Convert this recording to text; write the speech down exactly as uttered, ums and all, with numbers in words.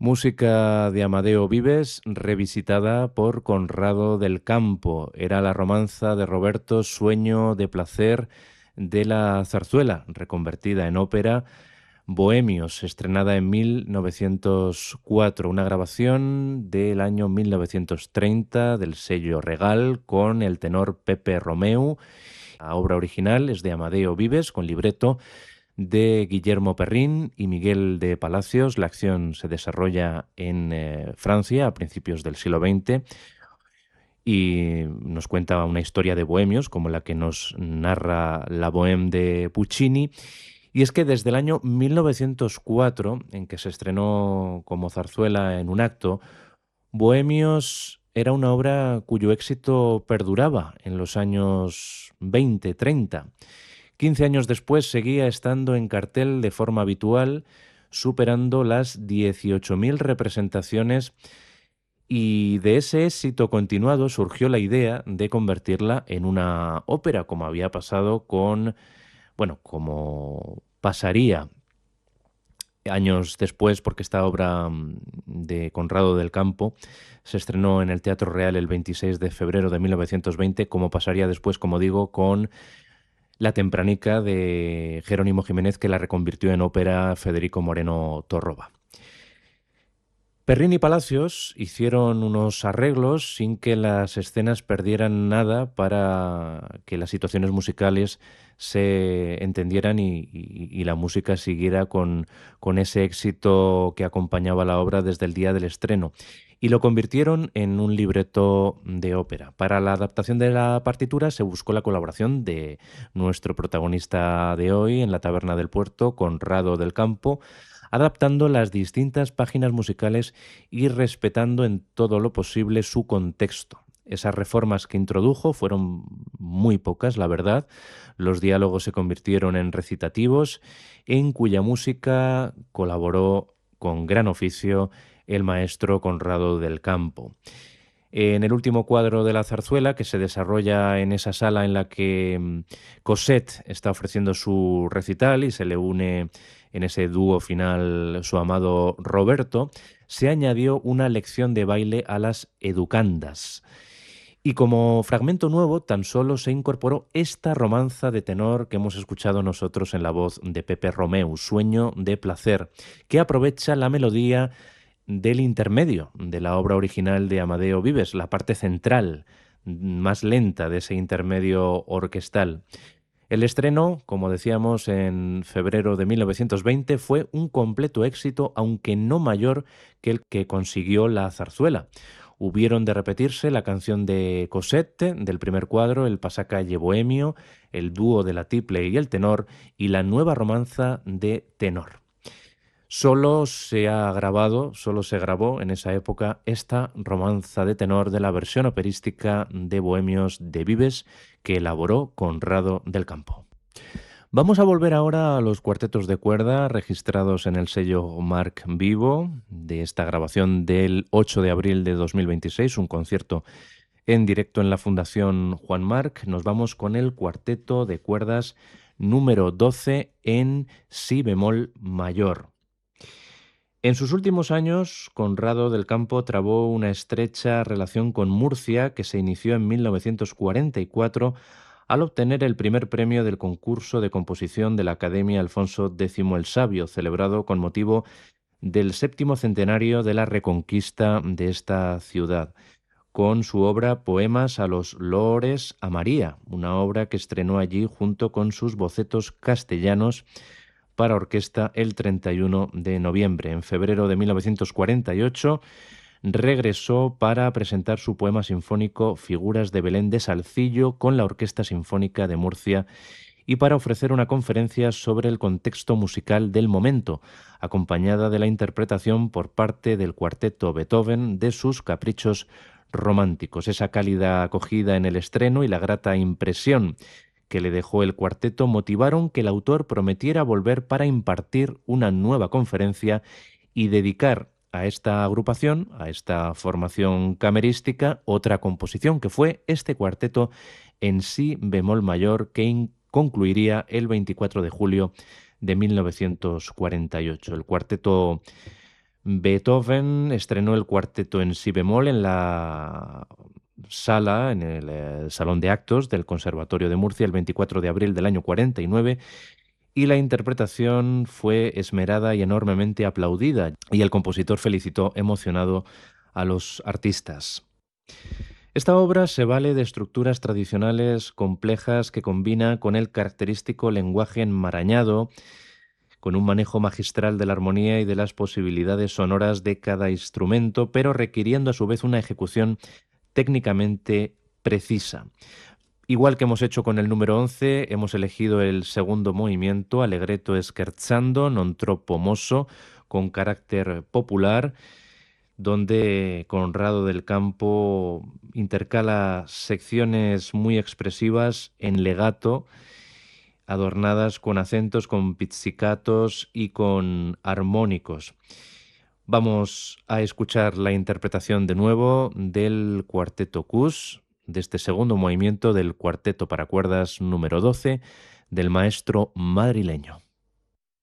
Música de Amadeo Vives revisitada por Conrado del Campo. Era la romanza de Roberto Sueño de placer de la zarzuela, reconvertida en ópera. Bohemios, estrenada en mil novecientos cuatro, una grabación del año mil novecientos treinta del sello Regal con el tenor Pepe Romeu. La obra original es de Amadeo Vives con libreto de Guillermo Perrín y Miguel de Palacios. La acción se desarrolla en eh, Francia a principios del siglo veinte y nos cuenta una historia de bohemios como la que nos narra la Bohème de Puccini. Y es que desde el año mil novecientos cuatro, en que se estrenó como zarzuela en un acto, Bohemios era una obra cuyo éxito perduraba en los años veinte, treinta. quince años después seguía estando en cartel de forma habitual, superando las dieciocho mil representaciones, y de ese éxito continuado surgió la idea de convertirla en una ópera, como había pasado con, bueno, como pasaría años después, porque esta obra mm, de Conrado del Campo se estrenó en el Teatro Real el veintiséis de febrero de mil novecientos veinte, como pasaría después, como digo, con La Tempranica de Jerónimo Jiménez, que la reconvirtió en ópera Federico Moreno Torroba. Perrín y Palacios hicieron unos arreglos sin que las escenas perdieran nada para que las situaciones musicales se entendieran y, y- y la música siguiera con, con ese éxito que acompañaba la obra desde el día del estreno. Y lo convirtieron en un libreto de ópera. Para la adaptación de la partitura se buscó la colaboración de nuestro protagonista de hoy en la Taberna del Puerto, Conrado del Campo, adaptando las distintas páginas musicales y respetando en todo lo posible su contexto. Esas reformas que introdujo fueron muy pocas, la verdad. Los diálogos se convirtieron en recitativos, en cuya música colaboró con gran oficio el maestro Conrado del Campo. En el último cuadro de la zarzuela, que se desarrolla en esa sala en la que mm, Cosette está ofreciendo su recital y se le une en ese dúo final su amado Roberto, se añadió una lección de baile a las educandas. Y como fragmento nuevo, tan solo se incorporó esta romanza de tenor que hemos escuchado nosotros en la voz de Pepe Romeu, Sueño de placer, que aprovecha la melodía del intermedio de la obra original de Amadeo Vives, la parte central, más lenta de ese intermedio orquestal. El estreno, como decíamos, en febrero de mil novecientos veinte fue un completo éxito, aunque no mayor que el que consiguió la zarzuela. Hubieron de repetirse la canción de Cosette del primer cuadro, el pasacalle bohemio, el dúo de la tiple y el tenor y la nueva romanza de tenor. Solo se ha grabado, solo se grabó en esa época esta romanza de tenor de la versión operística de Bohemios de Vives que elaboró Conrado del Campo. Vamos a volver ahora a los cuartetos de cuerda registrados en el sello Marc Vivo de esta grabación del ocho de abril de dos mil veintiséis, un concierto en directo en la Fundación Juan Marc. Nos vamos con el cuarteto de cuerdas número doce en si bemol mayor. En sus últimos años, Conrado del Campo trabó una estrecha relación con Murcia que se inició en mil novecientos cuarenta y cuatro al obtener el primer premio del concurso de composición de la Academia Alfonso X el Sabio, celebrado con motivo del séptimo centenario de la reconquista de esta ciudad, con su obra Poemas a los Loores a María, una obra que estrenó allí junto con sus bocetos castellanos para orquesta el treinta y uno de noviembre. En febrero de mil novecientos cuarenta y ocho regresó para presentar su poema sinfónico Figuras de Belén de Salcillo con la Orquesta Sinfónica de Murcia y para ofrecer una conferencia sobre el contexto musical del momento, acompañada de la interpretación por parte del cuarteto Beethoven de sus caprichos románticos. Esa cálida acogida en el estreno y la grata impresión que le dejó el cuarteto motivaron que el autor prometiera volver para impartir una nueva conferencia y dedicar a esta agrupación, a esta formación camerística, otra composición que fue este cuarteto en si bemol mayor que concluiría el veinticuatro de julio de mil novecientos cuarenta y ocho. El cuarteto Beethoven estrenó el cuarteto en si bemol en la sala, en el eh, Salón de Actos del Conservatorio de Murcia el veinticuatro de abril del año cuarenta y nueve, y la interpretación fue esmerada y enormemente aplaudida, y el compositor felicitó emocionado a los artistas. Esta obra se vale de estructuras tradicionales complejas que combina con el característico lenguaje enmarañado, con un manejo magistral de la armonía y de las posibilidades sonoras de cada instrumento, pero requiriendo a su vez una ejecución técnicamente precisa. Igual que hemos hecho con el número once, hemos elegido el segundo movimiento, Allegretto scherzando, non troppo mosso, con carácter popular, donde Conrado del Campo intercala secciones muy expresivas en legato, adornadas con acentos, con pizzicatos y con armónicos. Vamos a escuchar la interpretación de nuevo del cuarteto Cus, de este segundo movimiento del cuarteto para cuerdas número doce, del maestro madrileño.